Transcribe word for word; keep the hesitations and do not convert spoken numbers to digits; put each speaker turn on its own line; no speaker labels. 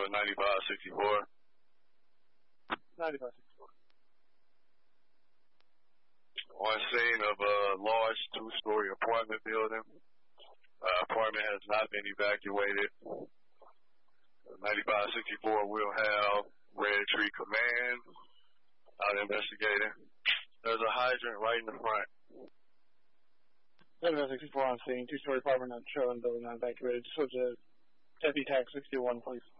for ninety-five sixty-four.
ninety-five sixty-four.
On scene of a large two-story apartment building. Uh, apartment has not been evacuated. ninety-five sixty-four will have Red Tree Command out investigating. There's a hydrant right in the front.
ninety-five sixty-four on scene, two-story apartment not showing, building not evacuated. Just switch to Deputy Tax sixty-one, please.